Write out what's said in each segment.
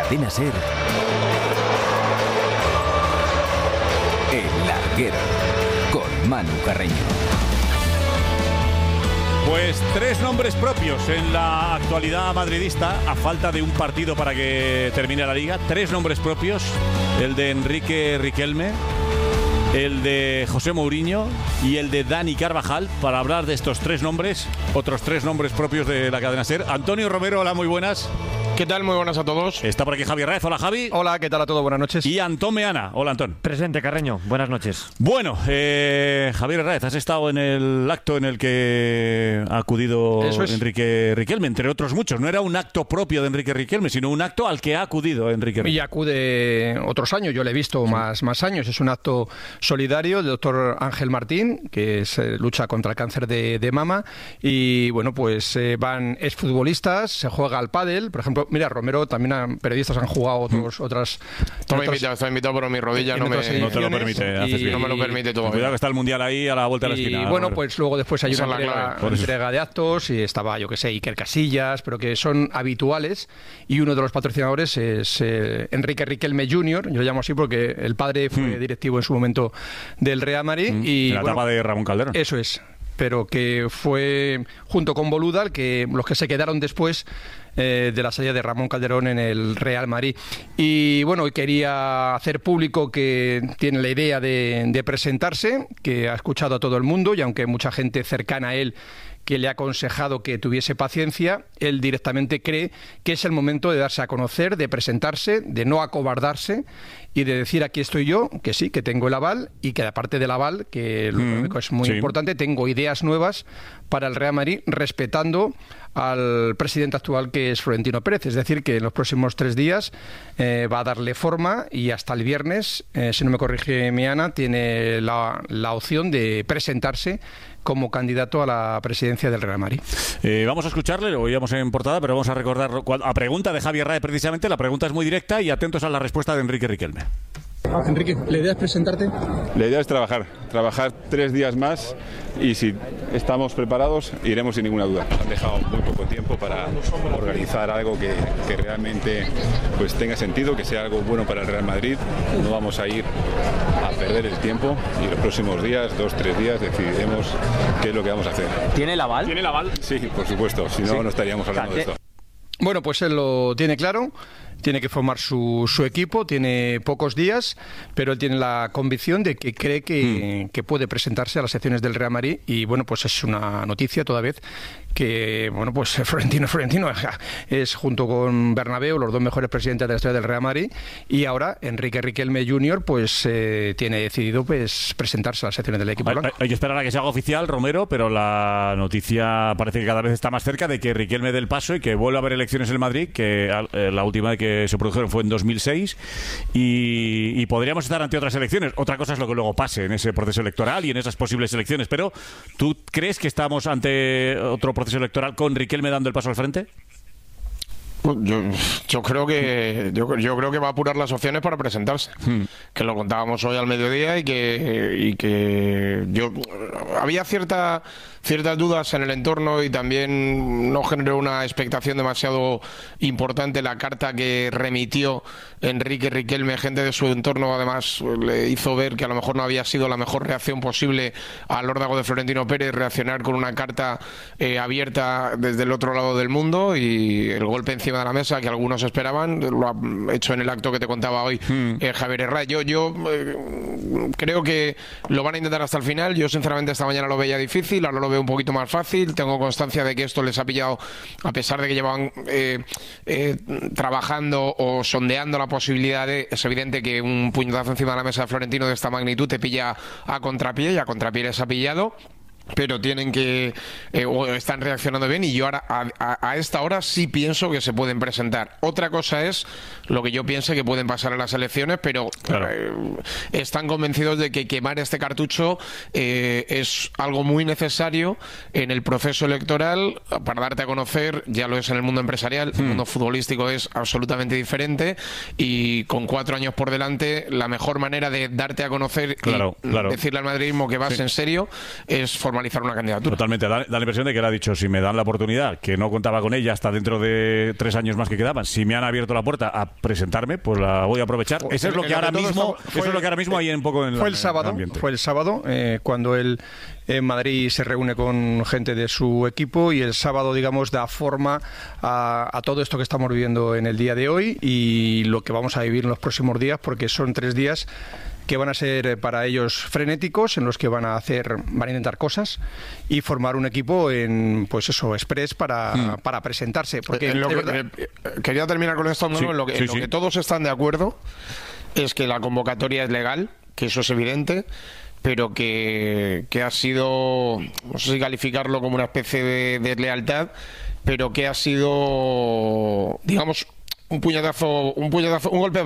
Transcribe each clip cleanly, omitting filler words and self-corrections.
Cadena SER, El Larguero, con Manu Carreño. Pues 3 nombres propios en la actualidad madridista, a falta de un partido para que termine la Liga. 3 nombres propios: el de Enrique Riquelme, el de José Mourinho y el de Dani Carvajal. Para hablar de estos 3 nombres, otros 3 nombres propios de la cadena SER. Antonio Romero, hola, muy buenas. ¿Qué tal? Muy buenas a todos. Está por aquí Javier Raez, hola Javi. Hola, ¿qué tal a todos? Buenas noches. Y Antón Meana, hola Antón. Presente, Carreño, buenas noches. Bueno, Javier Raez, has estado en el acto en el que ha acudido Enrique Riquelme, entre otros muchos. No era un acto propio de Enrique Riquelme, sino un acto al que ha acudido Enrique Riquelme. Y acude otros años, yo le he visto más años. Es un acto solidario del doctor Ángel Martín, que lucha contra el cáncer de mama. Y bueno, pues van exfutbolistas, se juega al pádel. Por ejemplo, mira, Romero, también periodistas han jugado otras... Estoy invitado, pero mi rodilla no te lo permite. No me lo permite todavía. Cuidado que está el Mundial ahí a la vuelta de la esquina. Y bueno, pues luego después hay una entrega de actos y estaba, yo que sé, Iker Casillas, pero que son habituales. Y uno de los patrocinadores es Enrique Riquelme Jr., yo lo llamo así porque el padre fue directivo en su momento del Real Madrid. Y, en la etapa de Ramón Calderón. Eso es. Pero que fue junto con Boluda los que se quedaron después de la salida de Ramón Calderón en el Real Madrid. Y bueno, quería hacer público que tiene la idea de presentarse, que ha escuchado a todo el mundo y aunque mucha gente cercana a él que le ha aconsejado que tuviese paciencia, él directamente cree que es el momento de darse a conocer, de presentarse, de no acobardarse y de decir aquí estoy yo, que sí, que tengo el aval y que aparte del aval, que lo económico es muy importante, tengo ideas nuevas para el Real Madrid respetando al presidente actual que es Florentino Pérez. Es decir, que en los próximos 3 días va a darle forma y hasta el viernes, si no me corrige Meana, tiene la opción de presentarse como candidato a la presidencia del Real Madrid. Vamos a escucharle, lo oíamos en portada, pero vamos a recordar a pregunta de Javier Raez precisamente. La pregunta es muy directa y atentos a la respuesta de Enrique Riquelme. Enrique, ¿la idea es presentarte? La idea es trabajar 3 días más y si estamos preparados iremos sin ninguna duda. Han dejado muy poco tiempo para organizar algo que realmente pues tenga sentido, que sea algo bueno para el Real Madrid. No vamos a ir a perder el tiempo y los próximos días, 2-3 días, decidiremos qué es lo que vamos a hacer. ¿Tiene el aval? ¿Tiene el aval? Sí, por supuesto, si no, no estaríamos hablando de esto. Bueno, pues él lo tiene claro. Tiene que formar su equipo, tiene pocos días, pero él tiene la convicción de que cree que puede presentarse a las secciones del Real Madrid y bueno, pues es una noticia toda vez que, bueno, pues Florentino es junto con Bernabéu los 2 mejores presidentes de la historia del Real Madrid y ahora Enrique Riquelme Jr. pues tiene decidido pues presentarse a las secciones del equipo blanco. Hay que esperar a que se haga oficial, Romero, pero la noticia parece que cada vez está más cerca de que Riquelme dé el paso y que vuelva a haber elecciones en Madrid, que la última vez que se produjeron fue en 2006 y podríamos estar ante otras elecciones. Otra cosa es lo que luego pase en ese proceso electoral y en esas posibles elecciones, pero ¿tú crees que estamos ante otro proceso electoral con Riquelme dando el paso al frente? Yo creo que va a apurar las opciones para presentarse, que lo contábamos hoy al mediodía y que yo había ciertas dudas en el entorno y también no generó una expectación demasiado importante la carta que remitió Enrique Riquelme. Gente de su entorno además le hizo ver que a lo mejor no había sido la mejor reacción posible al órdago de Florentino Pérez reaccionar con una carta abierta desde el otro lado del mundo y el golpe encima de la mesa que algunos esperaban lo ha hecho en el acto que te contaba hoy Javier Herrera. Yo creo que lo van a intentar hasta el final. Yo sinceramente esta mañana lo veía difícil, ahora lo veo un poquito más fácil. Tengo constancia de que esto les ha pillado, a pesar de que llevaban trabajando o sondeando la posibilidad es evidente que un puñetazo encima de la mesa de Florentino de esta magnitud te pilla a contrapié y a contrapié les ha pillado. Pero tienen que o están reaccionando bien y yo ahora a esta hora sí pienso que se pueden presentar. Otra cosa es lo que yo piense que pueden pasar a las elecciones, pero claro, están convencidos de que quemar este cartucho es algo muy necesario en el proceso electoral para darte a conocer. Ya lo es en el mundo empresarial, el mundo futbolístico es absolutamente diferente y con 4 años por delante la mejor manera de darte a conocer y decirle al madridismo que vas en serio es formar formalizar una candidatura. Totalmente, da la impresión de que él ha dicho, si me dan la oportunidad, que no contaba con ella hasta dentro de 3 años más que quedaban, si me han abierto la puerta a presentarme, pues la voy a aprovechar. Eso es lo que ahora mismo hay un poco en el ambiente. Fue el sábado cuando él en Madrid se reúne con gente de su equipo y el sábado, digamos, da forma a todo esto que estamos viviendo en el día de hoy y lo que vamos a vivir en los próximos días, porque son 3 días que van a ser para ellos frenéticos, en los que van a intentar cosas y formar un equipo en, pues eso, express para presentarse. Porque quería terminar con esto, en lo que todos están de acuerdo es que la convocatoria es legal, que eso es evidente, pero que ha sido, no sé si calificarlo como una especie de deslealtad, pero que ha sido, digamos, un golpe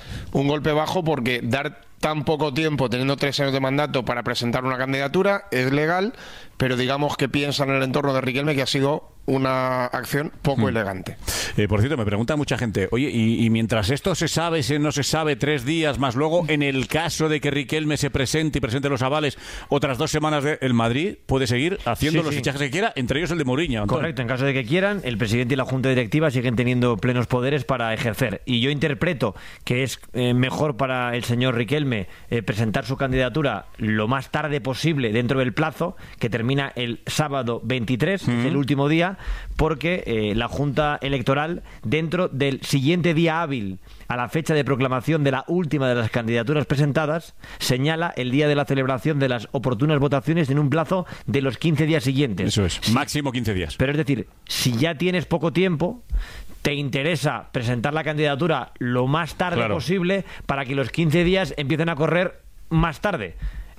bajo, porque dar tan poco tiempo, teniendo 3 años de mandato para presentar una candidatura, es legal, pero digamos que piensan en el entorno de Riquelme que ha sido una acción poco elegante. Por cierto, me pregunta mucha gente, oye, y mientras esto se sabe, no se sabe, 3 días más luego, en el caso de que Riquelme se presente y presente los avales, otras 2 semanas el Madrid puede seguir haciendo los fichajes que quiera, entre ellos el de Mourinho. Antonio. Correcto, en caso de que quieran, el presidente y la Junta Directiva siguen teniendo plenos poderes para ejercer. Y yo interpreto que es mejor para el señor Riquelme presentar su candidatura lo más tarde posible dentro del plazo, que termina el sábado 23, es el último día, porque la Junta Electoral, dentro del siguiente día hábil a la fecha de proclamación de la última de las candidaturas presentadas, señala el día de la celebración de las oportunas votaciones en un plazo de los 15 días siguientes. Eso es, máximo 15 días. Pero es decir, si ya tienes poco tiempo, te interesa presentar la candidatura lo más tarde posible para que los 15 días empiecen a correr más tarde.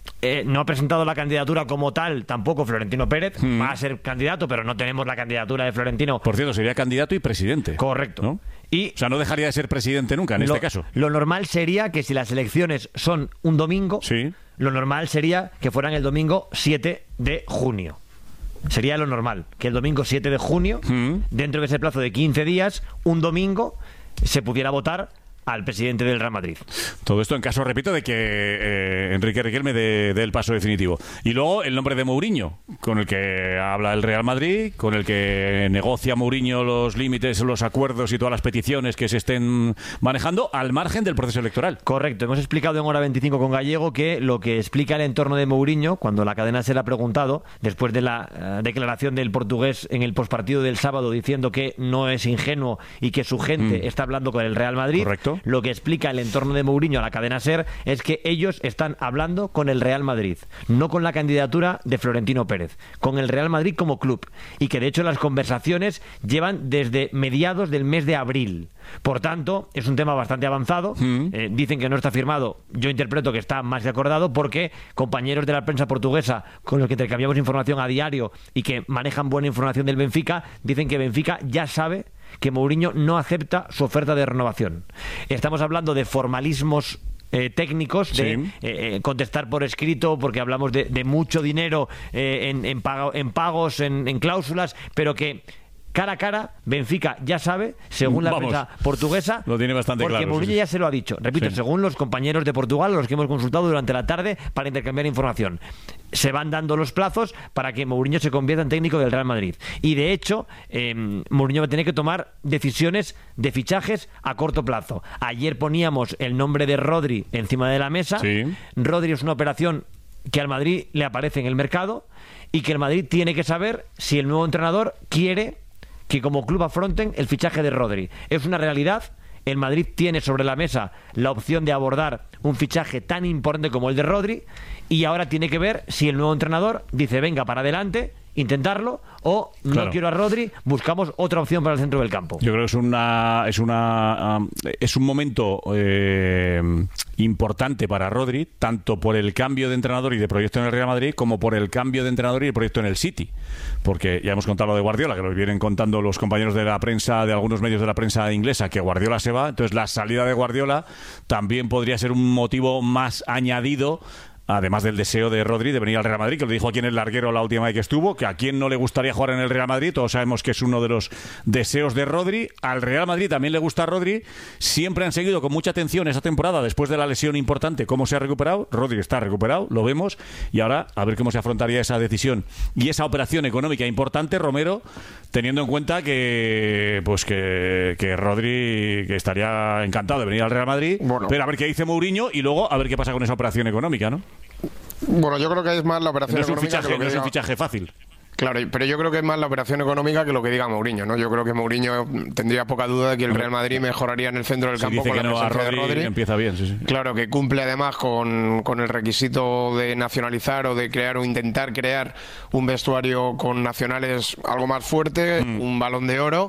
No ha presentado la candidatura como tal tampoco Florentino Pérez, va a ser candidato, pero no tenemos la candidatura de Florentino. Por cierto, sería candidato y presidente. Correcto, ¿no? O sea, no dejaría de ser presidente nunca en este caso. Lo normal sería que si las elecciones son un domingo, lo normal sería que fueran el domingo 7 de junio. Sería lo normal, que el domingo 7 de junio, dentro de ese plazo de 15 días, un domingo, se pudiera votar al presidente del Real Madrid. Todo esto en caso, repito, de que Enrique Riquelme dé el paso definitivo. Y luego el nombre de Mourinho, con el que habla el Real Madrid, con el que negocia Mourinho los límites, los acuerdos y todas las peticiones que se estén manejando al margen del proceso electoral. Correcto. Hemos explicado en Hora 25 con Gallego que lo que explica el entorno de Mourinho, cuando la cadena se le ha preguntado, después de la declaración del portugués en el postpartido del sábado, diciendo que no es ingenuo y que su gente está hablando con el Real Madrid. Correcto. Lo que explica el entorno de Mourinho a la cadena SER es que ellos están hablando con el Real Madrid, no con la candidatura de Florentino Pérez, con el Real Madrid como club, y que de hecho las conversaciones llevan desde mediados del mes de abril. Por tanto, es un tema bastante avanzado. Dicen que no está firmado, yo interpreto que está más que acordado, porque compañeros de la prensa portuguesa con los que intercambiamos información a diario y que manejan buena información del Benfica, dicen que Benfica ya sabe que Mourinho no acepta su oferta de renovación. Estamos hablando de formalismos técnicos, de contestar por escrito, porque hablamos de mucho dinero en pagos, en cláusulas, pero que cara a cara, Benfica ya sabe, según la prensa portuguesa, lo tiene bastante porque claro. Mourinho ya se lo ha dicho. Repito, según los compañeros de Portugal, a los que hemos consultado durante la tarde para intercambiar información. Se van dando los plazos para que Mourinho se convierta en técnico del Real Madrid. Y de hecho, Mourinho va a tener que tomar decisiones de fichajes a corto plazo. Ayer poníamos el nombre de Rodri encima de la mesa. Rodri es una operación que al Madrid le aparece en el mercado y que el Madrid tiene que saber si el nuevo entrenador quiere que como club afronten el fichaje de Rodri. Es una realidad. El Madrid tiene sobre la mesa la opción de abordar un fichaje tan importante como el de Rodri, y ahora tiene que ver si el nuevo entrenador dice venga para adelante, intentarlo, o no quiero a Rodri, buscamos otra opción para el centro del campo. Yo creo que es un momento importante para Rodri, tanto por el cambio de entrenador y de proyecto en el Real Madrid, como por el cambio de entrenador y de proyecto en el City, porque ya hemos contado lo de Guardiola, que lo vienen contando los compañeros de la prensa, de algunos medios de la prensa inglesa, que Guardiola se va. Entonces la salida de Guardiola también podría ser un motivo más añadido además del deseo de Rodri de venir al Real Madrid, que lo dijo aquí en el larguero la última vez que estuvo, que a quién no le gustaría jugar en el Real Madrid. Todos sabemos que es uno de los deseos de Rodri. Al Real Madrid también le gusta a Rodri. Siempre han seguido con mucha atención esa temporada después de la lesión importante cómo se ha recuperado. Rodri está recuperado, lo vemos, y ahora a ver cómo se afrontaría esa decisión y esa operación económica importante, Romero, teniendo en cuenta que Rodri que estaría encantado de venir al Real Madrid, pero a ver qué dice Mourinho y luego a ver qué pasa con esa operación económica, ¿no? Bueno, yo creo que es más la operación económica. No es un fichaje fácil. Claro, pero yo creo que es más la operación económica que lo que diga Mourinho, ¿no? Yo creo que Mourinho tendría poca duda de que el Real Madrid mejoraría en el centro del campo con la presencia de Rodri. Empieza bien, sí. Claro, que cumple además con el requisito de nacionalizar o de crear o intentar crear un vestuario con nacionales algo más fuerte, un Balón de Oro,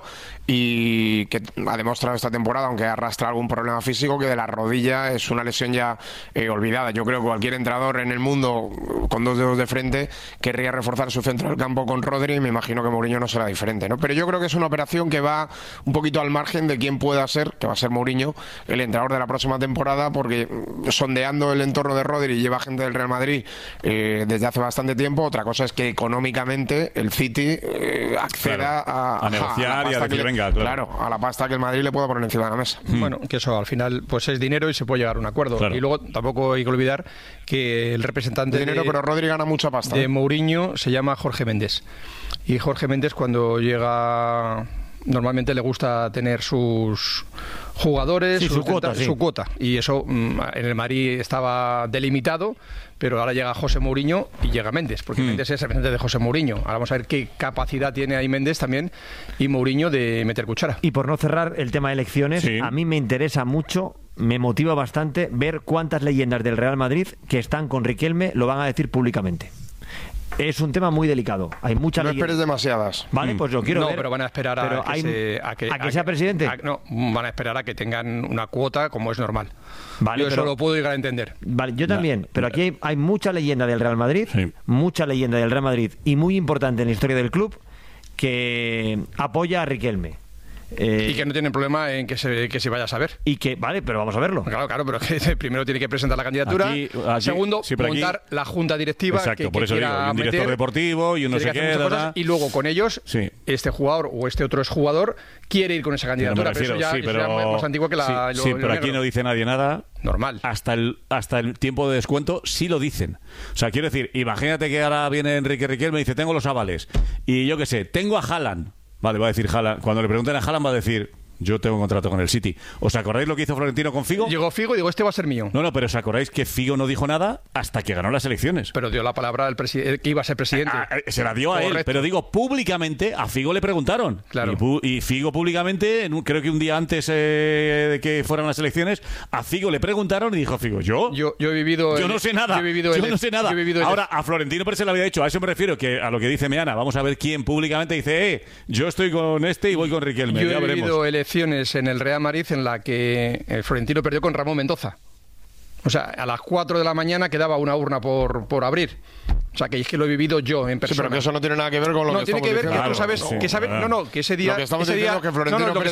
y que ha demostrado esta temporada, aunque arrastra algún problema físico, que de la rodilla es una lesión ya olvidada. Yo creo que cualquier entrenador en el mundo con dos dedos de frente querría reforzar su centro del campo con Rodri, y me imagino que Mourinho no será diferente, ¿no? Pero yo creo que es una operación que va un poquito al margen de quién pueda ser, que va a ser Mourinho, el entrenador de la próxima temporada, porque sondeando el entorno de Rodri lleva gente del Real Madrid desde hace bastante tiempo. Otra cosa es que económicamente el City acceda a negociar y a decir, venga, claro, a la pasta que el Madrid le pueda poner encima de la mesa. Bueno, que eso al final pues es dinero y se puede llegar a un acuerdo. Y luego tampoco hay que olvidar que el representante dinero, pero Rodri gana mucha pasta. De Mourinho se llama Jorge Méndez. Y Jorge Méndez, cuando llega, normalmente le gusta tener sus jugadores, su cuota. Y eso en el Madrid estaba delimitado, pero ahora llega José Mourinho y llega Méndez, porque Méndez es el representante de José Mourinho. Ahora vamos a ver qué capacidad tiene ahí Méndez también y Mourinho de meter cuchara. Y por no cerrar el tema de elecciones, a mí me interesa mucho, me motiva bastante ver cuántas leyendas del Real Madrid que están con Riquelme lo van a decir públicamente. Es un tema muy delicado. Hay muchas No esperes demasiadas. Vale, pues yo quiero ver. Pero van a esperar a que sea presidente. No, van a esperar a que tengan una cuota como es normal. Vale, yo eso lo puedo llegar a entender. Vale, yo también. Pero aquí hay mucha leyenda del Real Madrid, mucha leyenda del Real Madrid y muy importante en la historia del club que apoya a Riquelme. Y que no tienen problema en que se vaya a saber. Y que, vale, pero vamos a verlo. Claro, pero que primero tiene que presentar la candidatura. Segundo, montar la junta directiva. Exacto, por eso digo, y un director deportivo y un no sé qué. Y luego con ellos, este jugador o este otro exjugador quiere ir con esa candidatura. Pero eso ya es más antiguo que la. Pero aquí no dice nadie nada. Normal. Hasta el tiempo de descuento sí lo dicen. O sea, quiero decir, imagínate que ahora viene Enrique Riquelme y dice, tengo los avales. Y yo qué sé, tengo a Haaland. Vale, va a decir Haaland. Cuando le pregunten a Haaland va a decir, yo tengo un contrato con el City. ¿Os acordáis lo que hizo Florentino con Figo? Llegó Figo y digo, este va a ser mío. No, pero ¿os acordáis que Figo no dijo nada hasta que ganó las elecciones? Pero dio la palabra al presidente que iba a ser presidente. Se la dio a él, pero digo, públicamente a Figo le preguntaron. Claro. Y Figo públicamente, creo que un día antes de que fueran las elecciones, a Figo le preguntaron y dijo Figo, yo he vivido... Yo no sé nada. Yo no sé nada. Ahora, a Florentino Pérez se le había dicho, a eso me refiero, que a lo que dice Meana, vamos a ver quién públicamente dice, yo estoy con este y voy con Riquelme. Yo he vivido elecciones en el Real Madrid en la que Florentino perdió con Ramón Mendoza. O sea, a las 4 de la mañana quedaba una urna por abrir. O sea, que es que lo he vivido yo en persona. Sí, pero que eso no tiene nada que ver con lo que estamos diciendo. No, tiene que ver que tú sabes... Claro, que sabes que ese día... Lo que estamos diciendo es que Florentino Pérez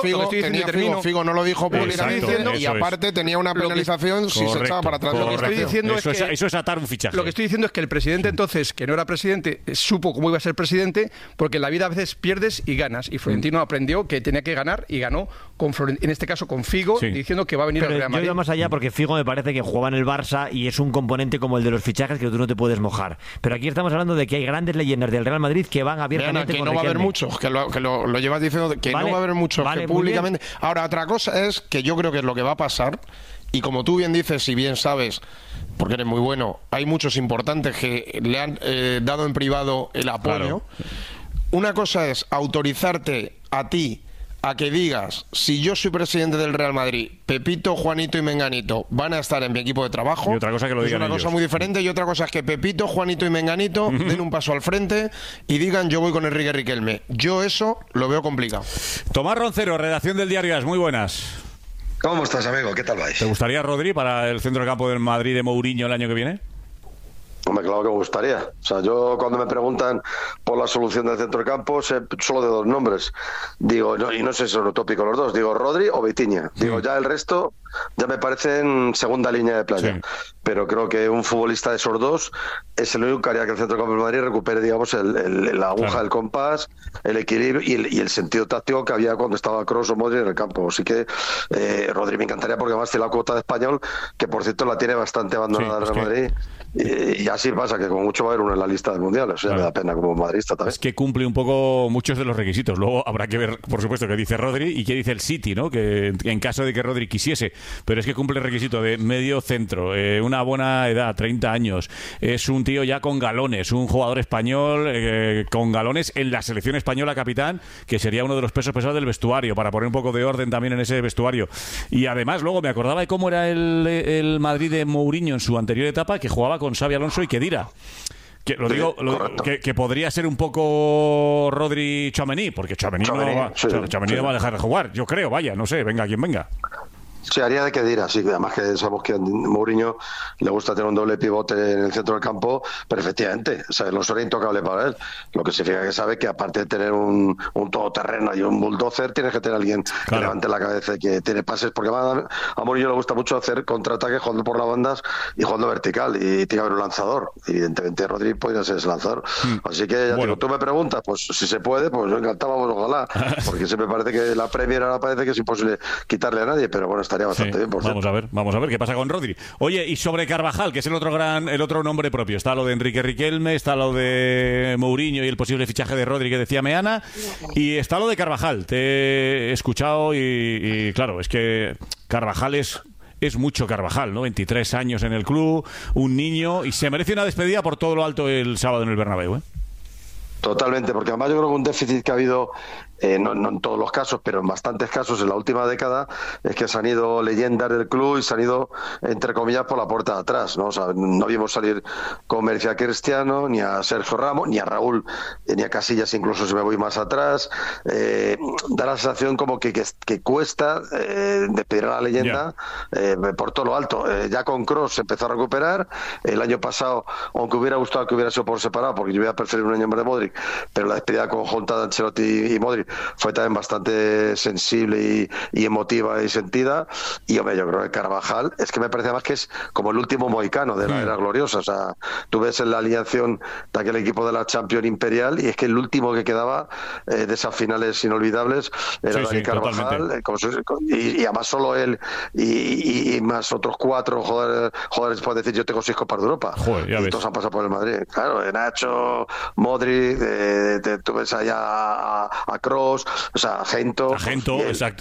tenía Figo, no lo dijo públicamente y aparte tenía una penalización si se echaba para atrás. Lo que estoy diciendo es que... Eso es atar un fichaje. Lo que estoy diciendo es que el presidente entonces, que no era presidente, supo cómo iba a ser presidente, porque en la vida a veces pierdes y ganas. Y Florentino aprendió que tenía que ganar y ganó, en este caso con Figo, diciendo que va a venir al Real Madrid. Yo iba más allá porque Figo me parece que jugaba en el Barça y es un componente como el de los fichajes que tú no te puedes mojar. Pero aquí estamos hablando de que hay grandes leyendas del Real Madrid que van abiertamente que con no va a haber Riquelme. muchos, que lo llevas diciendo, que no va a haber muchos, que públicamente... Ahora, otra cosa es que yo creo que es lo que va a pasar, y como tú bien dices, si bien sabes, porque eres muy bueno, hay muchos importantes que le han dado en privado el apoyo. Claro. Una cosa es autorizarte a ti a que digas, si yo soy presidente del Real Madrid, Pepito, Juanito y Menganito van a estar en mi equipo de trabajo. Y otra cosa que lo digan es una ellos. cosa muy diferente. Y otra cosa es que Pepito, Juanito y Menganito den un paso al frente y digan, yo voy con Enrique Riquelme. Yo eso lo veo complicado. Tomás Roncero, redacción del Diario AS, muy buenas. ¿Cómo estás, amigo? ¿Qué tal vais? ¿Te gustaría, Rodri, para el centro de campo del Madrid de Mourinho el año que viene? Hombre, claro que me gustaría. O sea, yo cuando me preguntan por la solución del centro del campo, solo de dos nombres. Digo, no, y no sé si son utópicos los dos, digo Rodri o Vitinha. Digo, ya el resto ya me parecen segunda línea de playa. Sí. Pero creo que un futbolista de esos dos es el único que haría que el centro del campo de Madrid recupere, digamos, la aguja del compás, el equilibrio y el sentido táctico que había cuando estaba Kroos o Modric en el campo. Así que Rodri me encantaría, porque además tiene la cuota de español, que por cierto la tiene bastante abandonada el Real Madrid. Y así pasa, que con mucho va a haber uno en la lista del Mundial. O sea, me da pena como madridista también. Es que cumple un poco muchos de los requisitos. Luego habrá que ver, por supuesto, qué dice Rodri y qué dice el City, ¿no? Que en caso de que Rodri quisiese. Pero es que cumple el requisito de medio centro, una buena edad, 30 años. Es un tío ya con galones, un jugador español con galones en la selección española, capitán, que sería uno de los pesos pesados del vestuario, para poner un poco de orden también en ese vestuario. Y además, luego me acordaba de cómo era el Madrid de Mourinho en su anterior etapa, que jugaba con Xabi Alonso y Khedira. Que lo digo, que podría ser un poco Rodri Tchouaméni, porque Tchouaméni no va a dejar de jugar, yo creo, vaya, no sé, venga quien venga. Sí, haría de Khedira, sí, además que sabemos que a Mourinho le gusta tener un doble pivote en el centro del campo, pero efectivamente, o sea, no será intocable para él. Lo que significa que sabe que aparte de tener un todoterreno y un bulldozer, tienes que tener a alguien que levante la cabeza y que tiene pases, porque a Mourinho le gusta mucho hacer contraataques jugando por las bandas y jugando vertical, y tiene que haber un lanzador. Evidentemente Rodri podría ser ese lanzador. Así que ya digo, tú me preguntas, pues si se puede, pues yo encantábamos, ojalá, porque siempre parece que la Premier ahora parece que es imposible quitarle a nadie, pero bueno, estaría bastante bien, por cierto. Vamos a ver qué pasa con Rodri. Oye, y sobre Carvajal, que es el otro nombre propio, está lo de Enrique Riquelme, está lo de Mourinho y el posible fichaje de Rodri que decía Meana, y está lo de Carvajal. Te he escuchado y claro, es que Carvajal es mucho Carvajal, ¿no? 23 años en el club, un niño, y se merece una despedida por todo lo alto el sábado en el Bernabéu, ¿eh? Totalmente, porque además yo creo que un déficit que ha habido, no en todos los casos, pero en bastantes casos en la última década, es que se han ido leyendas del club y se han ido, entre comillas, por la puerta de atrás, ¿no? O sea, no vimos salir con Mercia Cristiano, ni a Sergio Ramos, ni a Raúl, ni a Casillas, incluso si me voy más atrás. Da la sensación como que cuesta despedir a la leyenda por todo lo alto. Ya con Kroos se empezó a recuperar. El año pasado, aunque hubiera gustado que hubiera sido por separado, porque yo hubiera preferido un año más de Modric, pero la despedida conjunta de Ancelotti y Modric fue también bastante sensible y emotiva y sentida. Y hombre, yo creo que Carvajal es que me parece más que es como el último mohicano de la era gloriosa. O sea, tú ves en la alineación de aquel equipo de la Champions Imperial, y es que el último que quedaba de esas finales inolvidables era Dani Carvajal, y además solo él y más otros 4 jugadores pueden decir: yo tengo 6 Copas de Europa. Joder, y todos han pasado por el Madrid. Claro, Nacho, Modric, tú ves allá a Kroos, o sea, a Gento, exacto.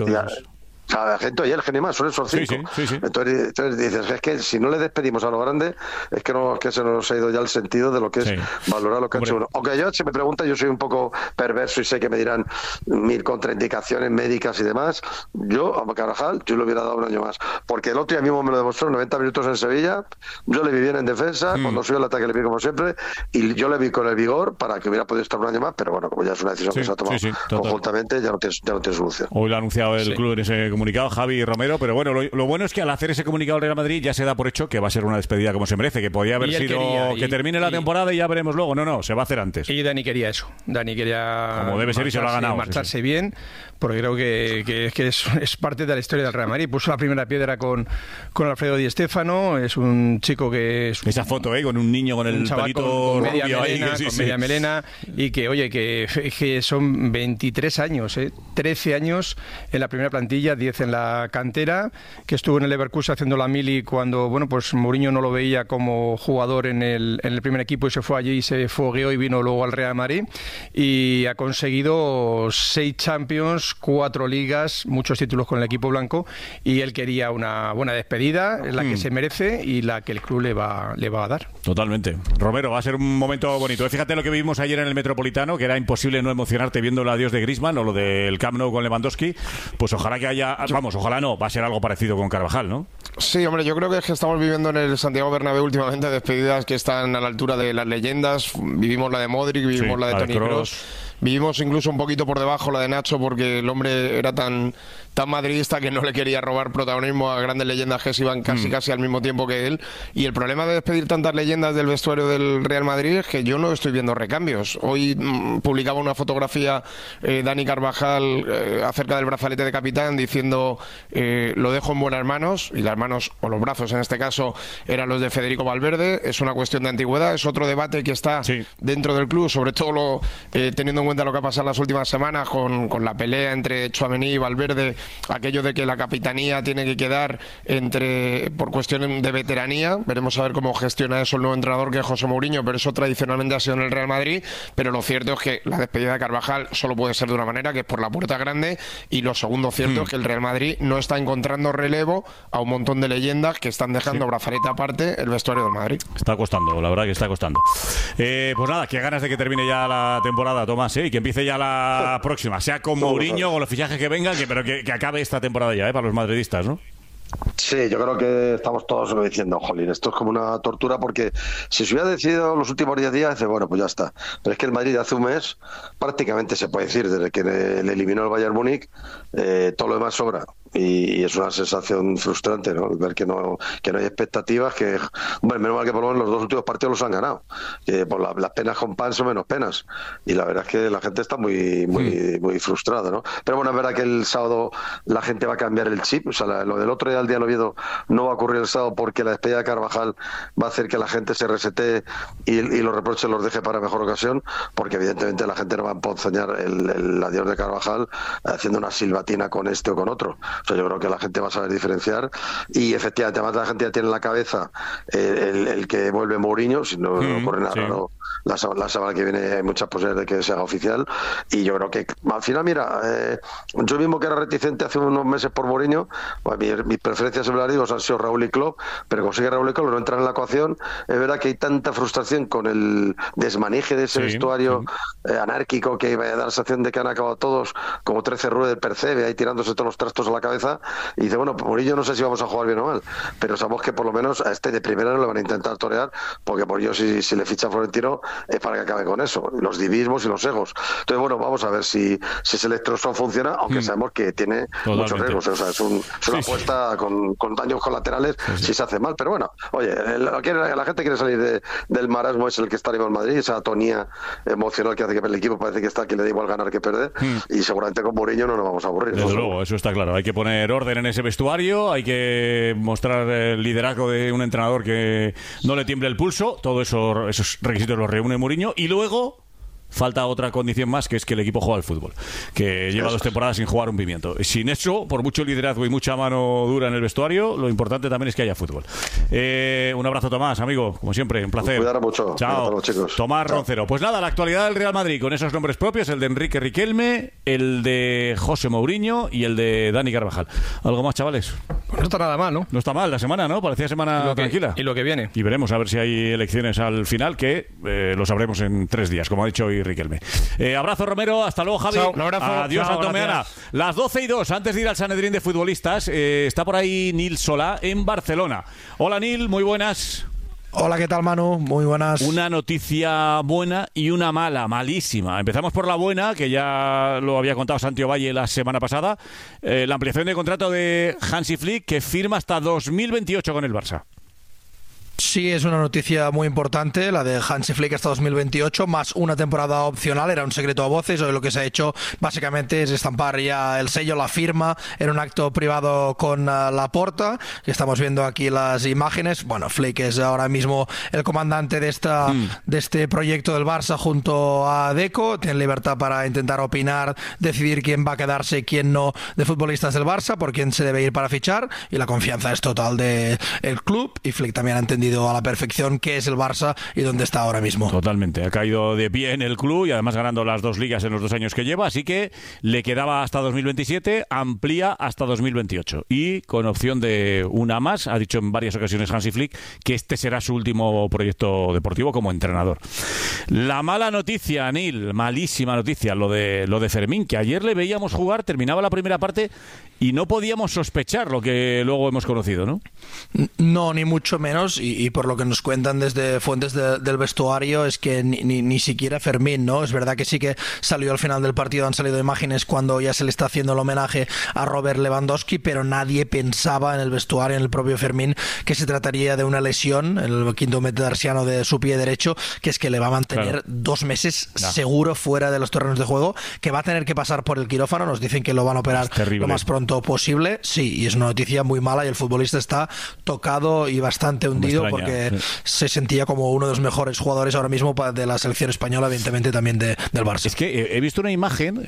A Gento y Elgen y más, son esos 5. Sí. Entonces dices, es que si no le despedimos a lo grande, es que se nos ha ido ya el sentido de lo que es valorar lo que ha hecho uno. Aunque yo, si me preguntan, yo soy un poco perverso y sé que me dirán 1000 contraindicaciones médicas y demás. Yo a Carvajal yo le hubiera dado un año más, porque el otro día mismo me lo demostró, 90 minutos en Sevilla, yo le vi bien en defensa, cuando subió el ataque le vi como siempre, y yo le vi con el vigor para que hubiera podido estar un año más, pero bueno, como ya es una decisión que se ha tomado conjuntamente, ya no tiene solución. Hoy lo ha anunciado el club en ese comunicado, Javi Romero, pero bueno, lo bueno es que al hacer ese comunicado el Real Madrid ya se da por hecho que va a ser una despedida como se merece, que podía haber sido que termine la temporada y ya veremos luego. No, se va a hacer antes. Y Dani quería eso. Dani quería, como debe ser, y se lo ha ganado, marcharse bien, porque creo que es parte de la historia del Real Madrid. Puso la primera piedra con Alfredo Di Stéfano, es un chico que es esa foto, con un niño con el pelito con media melena, y que, oye, que son 23 años, 13 años en la primera plantilla, 10 en la cantera, que estuvo en el Leverkusen haciendo la mili cuando, pues Mourinho no lo veía como jugador en el primer equipo, y se fue allí y se fogueó y vino luego al Real Madrid, y ha conseguido 6 Champions, 4 ligas, muchos títulos con el equipo blanco, y él quería una buena despedida, la que se merece y la que el club le va a dar. Totalmente. Romero, va a ser un momento bonito. Fíjate lo que vivimos ayer en el Metropolitano, que era imposible no emocionarte viendo el adiós de Griezmann o lo del Camp Nou con Lewandowski. Pues ojalá que haya, ojalá no, va a ser algo parecido con Carvajal, ¿no? Sí, hombre, yo creo que es que estamos viviendo en el Santiago Bernabéu últimamente despedidas que están a la altura de las leyendas. Vivimos la de Modric, vivimos la de Toni Kroos. Vivimos incluso un poquito por debajo la de Nacho, porque el hombre era tan tan madridista que no le quería robar protagonismo a grandes leyendas que se iban casi al mismo tiempo que él. Y el problema de despedir tantas leyendas del vestuario del Real Madrid es que yo no estoy viendo recambios. Hoy publicaba una fotografía Dani Carvajal acerca del brazalete de capitán diciendo lo dejo en buenas manos, y las manos, o los brazos en este caso, eran los de Federico Valverde. Es una cuestión de antigüedad, es otro debate que está dentro del club, sobre todo teniendo en cuenta lo que ha pasado en las últimas semanas con la pelea entre Tchouaméni y Valverde, aquello de que la capitanía tiene que quedar por cuestión de veteranía. Veremos a ver cómo gestiona eso el nuevo entrenador, que es José Mourinho, pero eso tradicionalmente ha sido en el Real Madrid. Pero lo cierto es que la despedida de Carvajal solo puede ser de una manera, que es por la puerta grande, y lo segundo cierto es que el Real Madrid no está encontrando relevo a un montón de leyendas que están dejando brazalete aparte el vestuario del Madrid. Está costando, la verdad que está costando. Pues nada, qué ganas de que termine ya la temporada, Tomás, y que empiece ya la próxima, sea con Mourinho, con los fichajes que vengan, pero que acabe esta temporada ya, para los madridistas, ¿no? Sí, yo creo que estamos todos diciendo, jolín, esto es como una tortura, porque si se hubiera decidido los últimos 10 días, dice, bueno, pues ya está. Pero es que el Madrid hace un mes, prácticamente se puede decir, desde que le eliminó el Bayern Múnich, todo lo demás sobra. Y es una sensación frustrante, ¿no? Ver que no hay expectativas, que, hombre, menos mal que por lo menos los 2 últimos partidos los han ganado, que por las penas con pan son menos penas, y la verdad es que la gente está muy frustrada, ¿no? Pero bueno, es verdad que el sábado la gente va a cambiar el chip, o sea, lo del otro día, el día del Oviedo, no va a ocurrir el sábado, porque la despedida de Carvajal va a hacer que la gente se resete y los reproches los deje para mejor ocasión, porque evidentemente la gente no va a emponzoñar el adiós de Carvajal haciendo una silbatina con este o con otro. O sea, yo creo que la gente va a saber diferenciar, y efectivamente además la gente ya tiene en la cabeza el que vuelve Mourinho, si no ocurre nada raro. La semana que viene hay muchas posibilidades de que se haga oficial, y yo creo que al final, mira, yo mismo que era reticente hace unos meses por Mourinho, pues mis preferencias, siempre las digo, han sido Raúl y Klopp, pero consigue Raúl y Klopp no entrar en la ecuación. Es verdad que hay tanta frustración con el desmaneje de ese vestuario anárquico, que va a dar la sensación de que han acabado todos como 13 ruedas del Percebe, ahí tirándose todos los trastos a la cabeza, y dice, bueno, Mourinho no sé si vamos a jugar bien o mal, pero sabemos que por lo menos a este de primera no le van a intentar torear, porque por ello si le ficha Florentino es para que acabe con eso, los divismos y los egos. Entonces, bueno, vamos a ver si ese electroshock funciona, aunque sabemos que tiene muchos riesgos, o sea, es una apuesta con daños colaterales si se hace mal, pero bueno, oye, la gente quiere salir del marasmo, es el que está arriba en Madrid, esa atonía emocional que hace que el equipo parece que está, que le da igual ganar que perder, y seguramente con Mourinho no nos vamos a aburrir. Desde luego, eso está claro, hay que poner orden en ese vestuario, hay que mostrar el liderazgo de un entrenador que no le tiemble el pulso, todos esos requisitos los reúne Mourinho, y luego falta otra condición más, que es que el equipo juega al fútbol, que lleva 2 temporadas sin jugar un pimiento. Sin eso, por mucho liderazgo y mucha mano dura en el vestuario, lo importante también es que haya fútbol. Un abrazo, Tomás, amigo, como siempre, un placer. Cuidado mucho. Chao, chicos. Tomás Roncero. Pues nada, la actualidad del Real Madrid con esos nombres propios, el de Enrique Riquelme, el de José Mourinho y el de Dani Carvajal. ¿Algo más, chavales? Pues no está nada mal, ¿no? No está mal la semana, ¿no? Parecía semana tranquila. Y lo que viene. Y veremos a ver si hay elecciones al final, que lo sabremos en 3 días, como ha dicho hoy Riquelme. Abrazo, Romero, hasta luego, Javi. Chao, un abrazo. Adiós, Antomeana. Las 12:02, antes de ir al Sanedrín de futbolistas, está por ahí Nil Solá en Barcelona. Hola, Nil, muy buenas. Hola, ¿qué tal, Manu? Muy buenas. Una noticia buena y una mala, malísima. Empezamos por la buena, que ya lo había contado Santi Valle la semana pasada. La ampliación de contrato de Hansi Flick, que firma hasta 2028 con el Barça. Sí, es una noticia muy importante, la de Hansi Flick hasta 2028, más una temporada opcional. Era un secreto a voces. Hoy lo que se ha hecho básicamente es estampar ya el sello, la firma, en un acto privado con Laporta, que estamos viendo aquí las imágenes. Bueno, Flick es ahora mismo el comandante de este proyecto del Barça junto a Deco. Tiene libertad para intentar opinar, decidir quién va a quedarse y quién no de futbolistas del Barça, por quién se debe ir para fichar, y la confianza es total del club, y Flick también ha entendido a la perfección qué es el Barça y dónde está ahora mismo. Totalmente, ha caído de pie en el club y además ganando las 2 ligas en los 2 años que lleva, así que le quedaba hasta 2027, amplía hasta 2028 y con opción de una más. Ha dicho en varias ocasiones Hansi Flick que este será su último proyecto deportivo como entrenador. La mala noticia, Nil, malísima noticia, lo de Fermín, que ayer le veíamos jugar, terminaba la primera parte y no podíamos sospechar lo que luego hemos conocido, ¿no? No, ni mucho menos, y y por lo que nos cuentan desde fuentes del vestuario es que ni siquiera Fermín, ¿no? Es verdad que sí que salió al final del partido, han salido imágenes cuando ya se le está haciendo el homenaje a Robert Lewandowski, pero nadie pensaba en el vestuario, en el propio Fermín, que se trataría de una lesión, el quinto metatarsiano de su pie derecho, que es que le va a mantener 2 meses seguro fuera de los terrenos de juego, que va a tener que pasar por el quirófano. Nos dicen que lo van a operar lo más pronto posible. Sí, y es una noticia muy mala y el futbolista está tocado y bastante hundido porque se sentía como uno de los mejores jugadores ahora mismo de la selección española, evidentemente también del Barça. Es que he visto una imagen,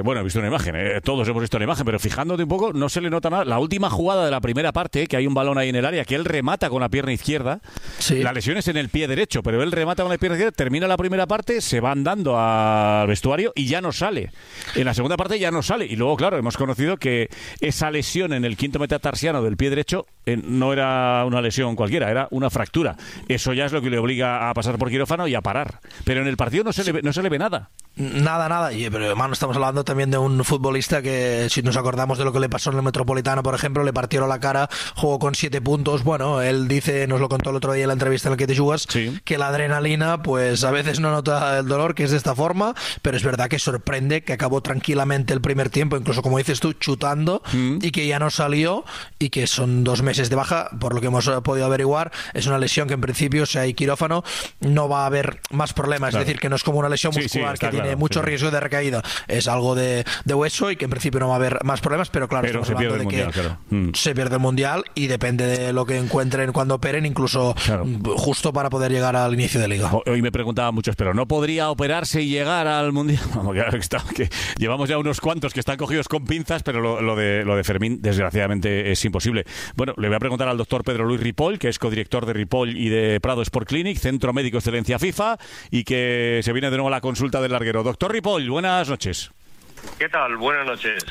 todos hemos visto una imagen, pero fijándote un poco, no se le nota nada. La última jugada de la primera parte, que hay un balón ahí en el área, que él remata con la pierna izquierda, la lesión es en el pie derecho, pero él remata con la pierna izquierda, termina la primera parte, se va andando al vestuario y ya no sale. En la segunda parte ya no sale. Y luego, claro, hemos conocido que esa lesión en el quinto metatarsiano del pie derecho no era una lesión cualquiera, era una fractura. Eso ya es lo que le obliga a pasar por quirófano y a parar. Pero en el partido no se le ve nada. Nada. Pero hermano, estamos hablando también de un futbolista que, si nos acordamos de lo que le pasó en el Metropolitano, por ejemplo, le partieron la cara, jugó con 7 puntos. Bueno, él dice, nos lo contó el otro día en la entrevista en la que te jugas, que la adrenalina, pues a veces no nota el dolor, que es de esta forma, pero es verdad que sorprende que acabó tranquilamente el primer tiempo, incluso como dices tú, chutando, y que ya no salió, y que son 2 meses de baja, por lo que hemos podido averiguar. Es una lesión que en principio, si hay quirófano, no va a haber más problemas. Es decir, que no es como una lesión muscular que tiene mucho riesgo de recaída. Es algo de hueso y que en principio no va a haber más problemas, pero claro, estamos hablando de que se pierde el Mundial y depende de lo que encuentren cuando operen, incluso justo para poder llegar al inicio de Liga. Hoy me preguntaban muchos, pero ¿no podría operarse y llegar al Mundial? Que llevamos ya unos cuantos que están cogidos con pinzas, pero lo de Fermín, desgraciadamente, es imposible. Bueno, le voy a preguntar al doctor Pedro Luis Ripoll, que es codirector de Ripoll y de Prado Sport Clinic, Centro Médico Excelencia FIFA, y que se viene de nuevo a la consulta del larguero. Doctor Ripoll, buenas noches. ¿Qué tal? Buenas noches.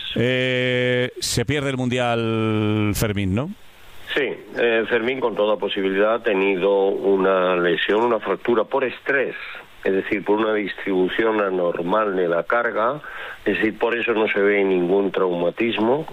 Se pierde el Mundial Fermín, ¿no? Sí, Fermín con toda posibilidad ha tenido una lesión, una fractura por estrés, es decir, por una distribución anormal de la carga, es decir, por eso no se ve ningún traumatismo.